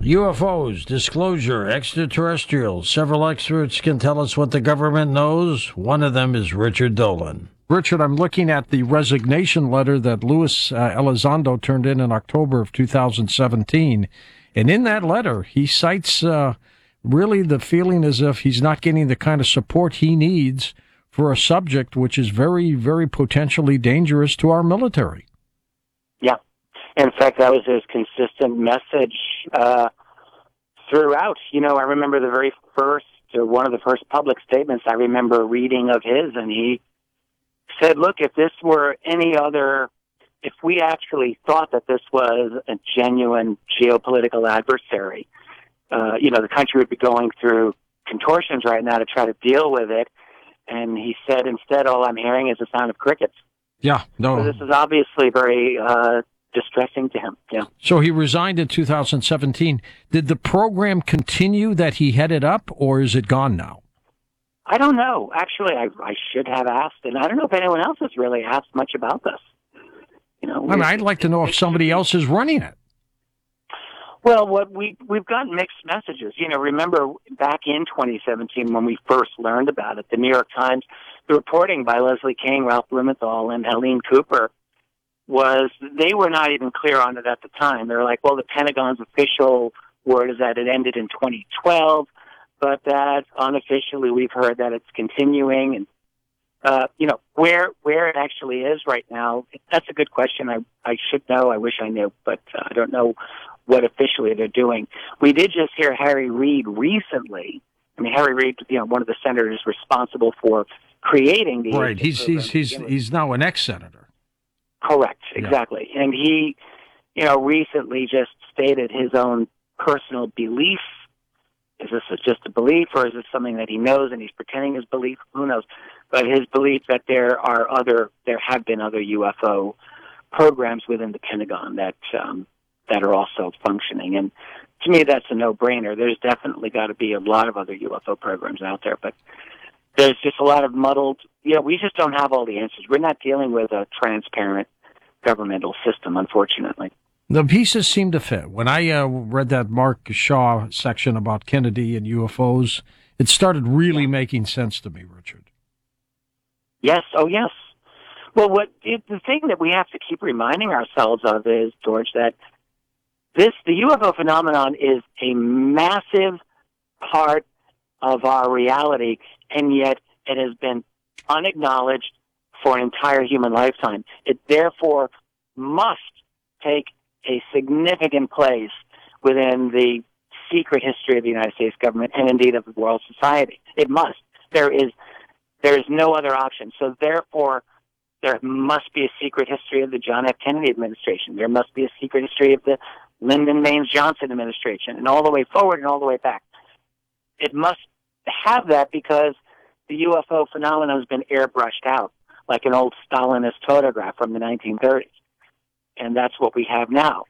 UFOs, disclosure, extraterrestrials. Several experts can tell us what the government knows. One of them is Richard Dolan. Richard, I'm looking at the resignation letter that Luis Elizondo turned in October of 2017. And in that letter, he cites really the feeling as if he's not getting the kind of support he needs for a subject which is very, very potentially dangerous to our military. Yeah. In fact, that was his consistent message throughout. You know, I remember the very first, or one of the first public statements I remember reading of his, and he said, look, if this were any other, if we actually thought that this was a genuine geopolitical adversary, the country would be going through contortions right now to try to deal with it. And he said, instead, all I'm hearing is the sound of crickets. Yeah, no. So this is obviously very distressing to him. Yeah. So he resigned in 2017. Did the program continue that he headed up, or is it gone now? I don't know. Actually, I should have asked, and I don't know if anyone else has really asked much about this. You know, I'd like to know if somebody else is running it. Well, we've gotten mixed messages. You know, remember back in 2017 when we first learned about it, the New York Times, the reporting by Leslie King, Ralph Blumenthal, and Helene Cooper was they were not even clear on it at the time. They were like, well, the Pentagon's official word is that it ended in 2012, but that unofficially we've heard that it's continuing. And where it actually is right now, that's a good question. I should know. I wish I knew, but I don't know what officially they're doing. We did just hear Harry Reid recently. I mean, Harry Reid, one of the senators responsible for creating the right. He's now an ex-senator. Correct, exactly. Yeah. And he, recently just stated his own personal belief. Is this just a belief, or is this something that he knows and he's pretending his belief? Who knows? But his belief that there have been other UFO programs within the Pentagon that are also functioning. And to me, that's a no-brainer. There's definitely got to be a lot of other UFO programs out there, but there's just a lot of muddled, we just don't have all the answers. We're not dealing with a transparent governmental system, unfortunately. The pieces seem to fit. When I read that Mark Shaw section about Kennedy and UFOs, it started really making sense to me, Richard. Yes. Oh, yes. Well, the thing that we have to keep reminding ourselves of is, George, that the UFO phenomenon is a massive part of our reality, and yet it has been unacknowledged for an entire human lifetime. It therefore must take a significant place within the secret history of the United States government and indeed of the world society. It must. There is no other option. So therefore, there must be a secret history of the John F. Kennedy administration. There must be a secret history of the Lyndon Baines Johnson administration, and all the way forward and all the way back. It must have that because the UFO phenomenon has been airbrushed out like an old Stalinist photograph from the 1930s. And that's what we have now.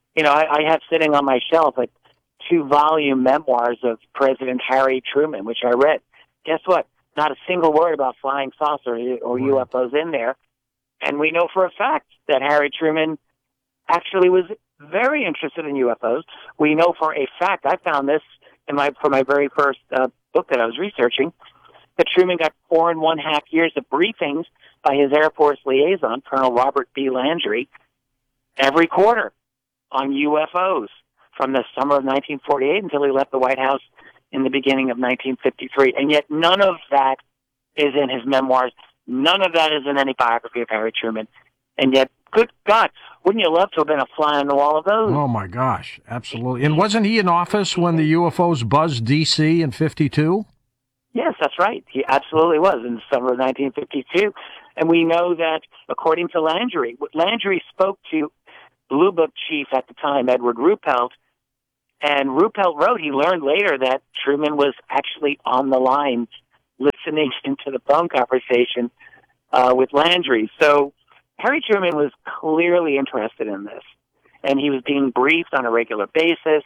I have sitting on my shelf a 2-volume memoirs of President Harry Truman, which I read. Guess what? Not a single word about flying saucers or UFOs in there. And we know for a fact that Harry Truman actually was very interested in UFOs. We know for a fact, I found this for my very first book that I was researching, that Truman got 4.5 years of briefings by his Air Force liaison, Colonel Robert B. Landry, every quarter on UFOs from the summer of 1948 until he left the White House in the beginning of 1953. And yet none of that is in his memoirs. None of that is in any biography of Harry Truman. And yet, good God, wouldn't you love to have been a fly on the wall of those? Oh, my gosh, absolutely. And wasn't he in office when the UFOs buzzed D.C. in 52? Yes, that's right. He absolutely was in the summer of 1952. And we know that, according to Landry spoke to Blue Book chief at the time, Edward Ruppelt, and Ruppelt wrote, he learned later that Truman was actually on the line listening into the phone conversation with Landry. So Harry Truman was clearly interested in this, and he was being briefed on a regular basis.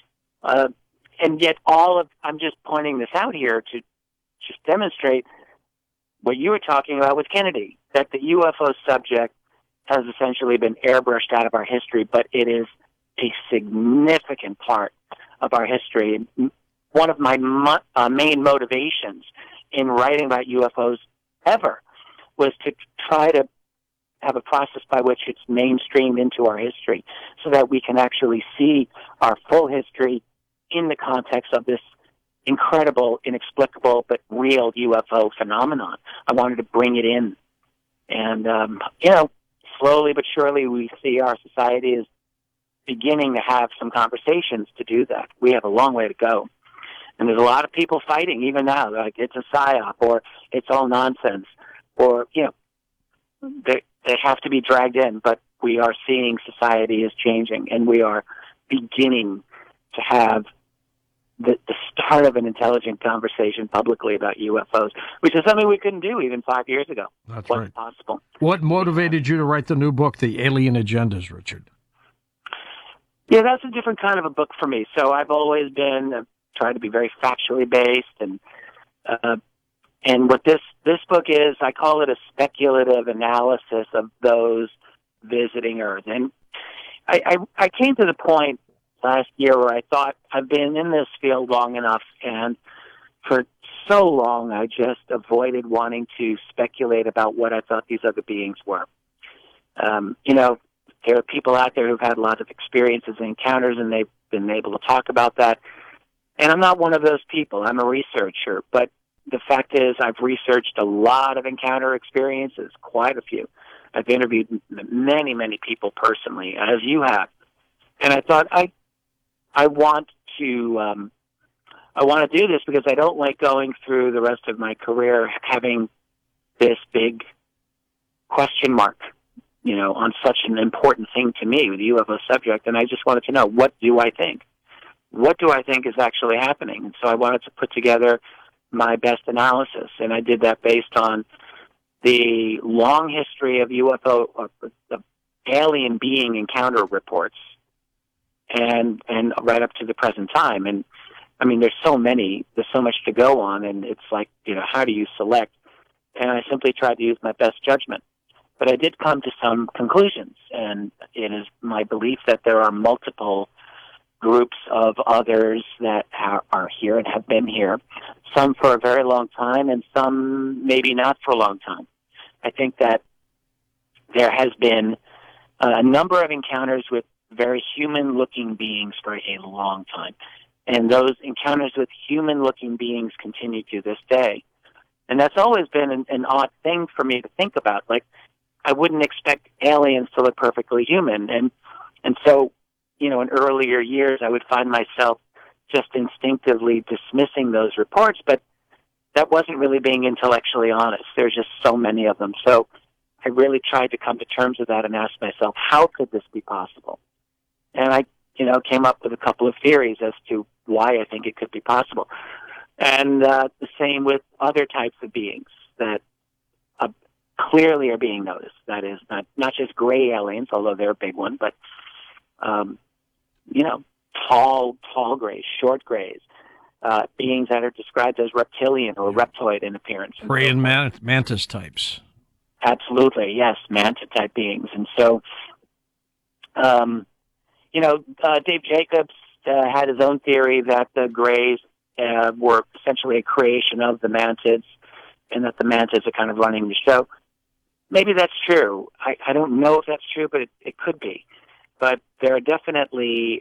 And yet I'm just pointing this out here to just demonstrate what you were talking about with Kennedy, that the UFO subject has essentially been airbrushed out of our history, but it is a significant part of our history. One of my main motivations in writing about UFOs ever was to try to have a process by which it's mainstreamed into our history so that we can actually see our full history in the context of this incredible, inexplicable, but real UFO phenomenon. I wanted to bring it in. And, slowly but surely we see our society is beginning to have some conversations to do that. We have a long way to go. And there's a lot of people fighting even now, like it's a psyop or it's all nonsense or, they have to be dragged in, but we are seeing society is changing and we are beginning to have the start of an intelligent conversation publicly about UFOs, which is something we couldn't do even 5 years ago. That's Wasn't right. possible. What motivated you to write the new book, The Alien Agendas, Richard? Yeah, that's a different kind of a book for me. So I've always been trying to be very factually based, and what this book is, I call it a speculative analysis of those visiting Earth. And I came to the point last year where I thought I've been in this field long enough, and for so long I just avoided wanting to speculate about what I thought these other beings were. There are people out there who've had a lot of experiences and encounters, and they've been able to talk about that. And I'm not one of those people. I'm a researcher. But the fact is I've researched a lot of encounter experiences, quite a few. I've interviewed many, many people personally, as you have. And I thought I want to do this because I don't like going through the rest of my career having this big question mark, on such an important thing to me, the UFO subject. And I just wanted to know, what do I think? What do I think is actually happening? And so I wanted to put together my best analysis. And I did that based on the long history of UFO, of alien being encounter reports, and right up to the present time. And I mean, there's so much to go on, and it's like, how do you select? And I simply tried to use my best judgment. But I did come to some conclusions, and it is my belief that there are multiple groups of others that are here and have been here, some for a very long time and some maybe not for a long time. I think that there has been a number of encounters with very human-looking beings for a long time, and those encounters with human-looking beings continue to this day. And that's always been an odd thing for me to think about. Like, I wouldn't expect aliens to look perfectly human. And so, in earlier years, I would find myself just instinctively dismissing those reports, but that wasn't really being intellectually honest. There's just so many of them. So I really tried to come to terms with that and ask myself, how could this be possible? And I, came up with a couple of theories as to why I think it could be possible. And the same with other types of beings that clearly are being noticed. That is not just gray aliens, although they're a big one, but tall grays, short grays, beings that are described as reptilian or reptoid in appearance. Praying mantis types. Absolutely, yes, manta-type beings. And so, Dave Jacobs had his own theory that the grays were essentially a creation of the mantids, and that the mantids are kind of running the show. Maybe that's true. I don't know if that's true, but it could be. But there are definitely,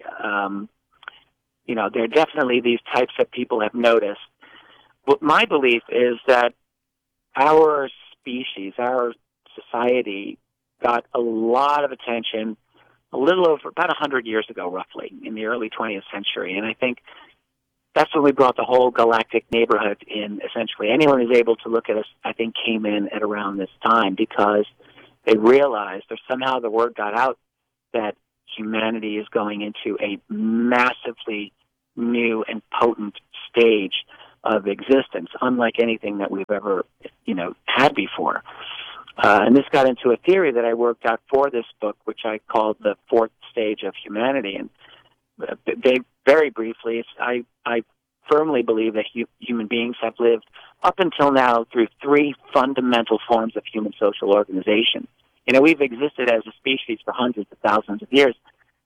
these types that people have noticed. But my belief is that our species, our society, got a lot of attention a little over about 100 years ago, roughly, in the early 20th century. And I think that's when we brought the whole galactic neighborhood in, essentially. Anyone who's able to look at us, I think, came in at around this time because they realized, or somehow the word got out, that humanity is going into a massively new and potent stage of existence, unlike anything that we've ever, had before. And this got into a theory that I worked out for this book, which I called the fourth stage of humanity. And very briefly, I firmly believe that human beings have lived up until now through three fundamental forms of human social organization. We've existed as a species for hundreds of thousands of years,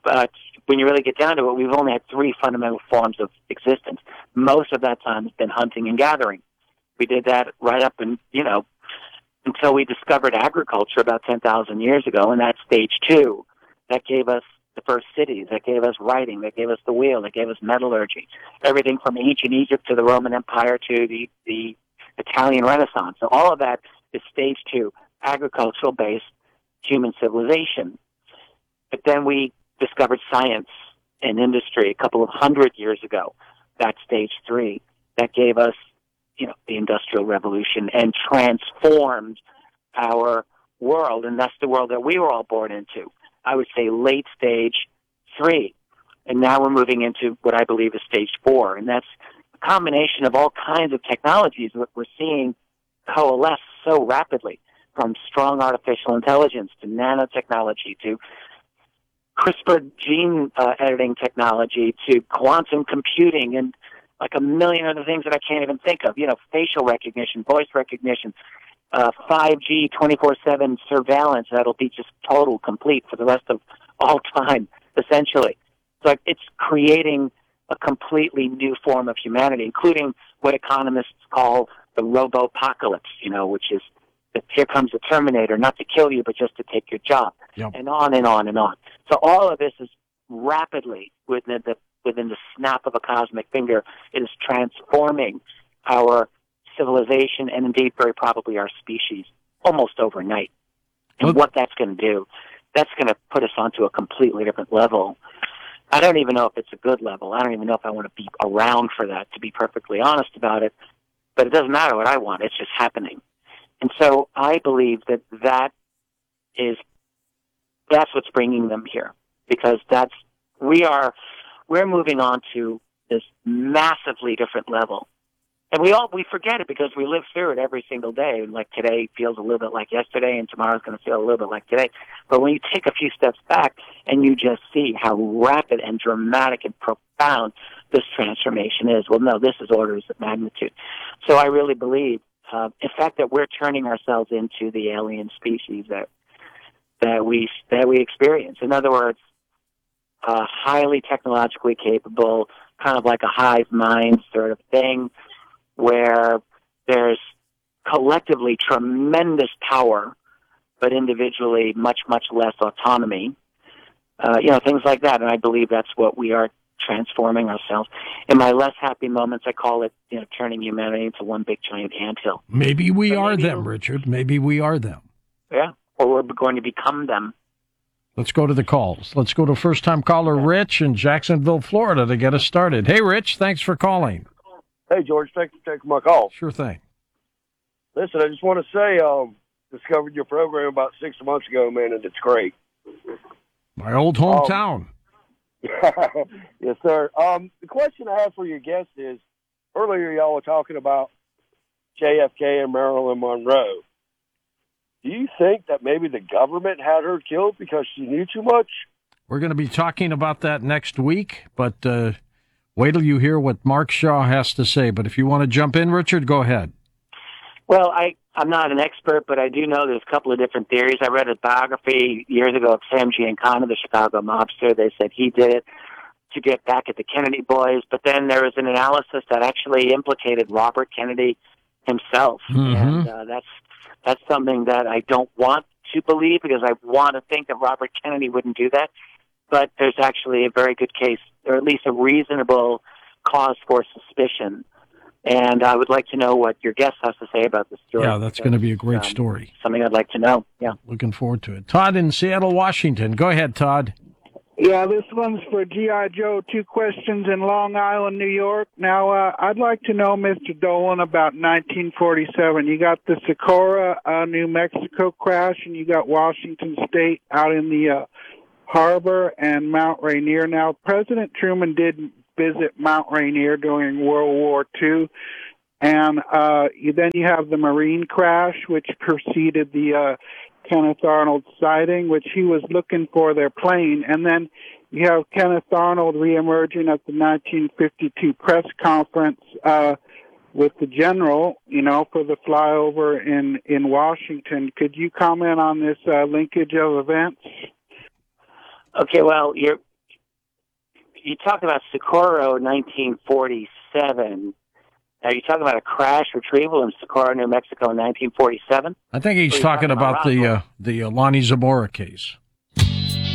But when you really get down to it, we've only had three fundamental forms of existence. Most of that time has been hunting and gathering. We did that right up until we discovered agriculture about 10,000 years ago, and that's stage two. That gave us the first cities, that gave us writing, that gave us the wheel, that gave us metallurgy, everything from ancient Egypt to the Roman Empire to the Italian Renaissance. So all of that is stage two, agricultural-based human civilization. But then we discovered science and industry a couple of 100 years ago. That's stage three. That gave us, the Industrial Revolution and transformed our world, and that's the world that we were all born into. I would say late stage three. And now we're moving into what I believe is stage four, and that's a combination of all kinds of technologies that we're seeing coalesce so rapidly, from strong artificial intelligence to nanotechnology to CRISPR gene editing technology to quantum computing and like a million other things that I can't even think of. Facial recognition, voice recognition, 5G 24/7 surveillance that'll be just total, complete for the rest of all time, essentially. So it's creating a completely new form of humanity, including what economists call the robo-apocalypse, which is that here comes the Terminator, not to kill you, but just to take your job, and on and on and on. So all of this is rapidly within the snap of a cosmic finger. It is transforming our civilization and indeed very probably our species almost overnight. And what that's going to do, that's going to put us onto a completely different level. I don't even know if it's a good level. I don't even know if I want to be around for that, to be perfectly honest about it. But it doesn't matter what I want. It's just happening. And so I believe that's what's bringing them here, because we're moving on to this massively different level. And we forget it because we live through it every single day. Like today feels a little bit like yesterday, and tomorrow's going to feel a little bit like today. But when you take a few steps back and you just see how rapid and dramatic and profound this transformation is, well, no, this is orders of magnitude. So I really believe, in fact, that we're turning ourselves into the alien species that we experience. In other words, highly technologically capable, kind of like a hive mind sort of thing, where there's collectively tremendous power, but individually much, much less autonomy. Things like that. And I believe that's what we are transforming ourselves. In my less happy moments, I call it, turning humanity into one big giant anthill. Maybe we are them, Richard. Maybe we are them. Yeah, or we're going to become them. Let's go to the calls. Let's go to first-time caller Rich in Jacksonville, Florida, to get us started. Hey, Rich, thanks for calling. Hey, George, thanks for taking my call. Sure thing. Listen, I just want to say, discovered your program about 6 months ago, man, and it's great. My old hometown. Yes, sir. The question I have for your guest is, earlier y'all were talking about JFK and Marilyn Monroe. Do you think that maybe the government had her killed because she knew too much? We're going to be talking about that next week, but wait till you hear what Mark Shaw has to say. But if you want to jump in, Richard, go ahead. Well, I'm not an expert, but I do know there's a couple of different theories. I read a biography years ago of Sam Giancana, the Chicago mobster. They said he did it to get back at the Kennedy boys. But then there was an analysis that actually implicated Robert Kennedy himself. Mm-hmm. And that's something that I don't want to believe, because I want to think that Robert Kennedy wouldn't do that. But there's actually a very good case, or at least a reasonable cause for suspicion. And I would like to know what your guest has to say about this story. Yeah, that's going to be a great story. Something I'd like to know. Yeah. Looking forward to it. Todd in Seattle, Washington. Go ahead, Todd. Yeah, this one's for G.I. Joe. 2 questions in Long Island, New York. Now, I'd like to know, Mr. Dolan, about 1947. You got the Socorro, New Mexico crash, and you got Washington State out in the harbor and Mount Rainier. Now, President Truman did visit Mount Rainier during World War II, and then you have the Marine crash, which preceded the Kenneth Arnold sighting, which he was looking for their plane. And then you have Kenneth Arnold reemerging at the 1952 press conference with the general, for the flyover in Washington. Could you comment on this linkage of events? Okay, well, you talked about Socorro 1947. Are you talking about a crash retrieval in Socorro, New Mexico in 1947? I think he's Or are you talking about Roswell? the Lonnie Zamora case.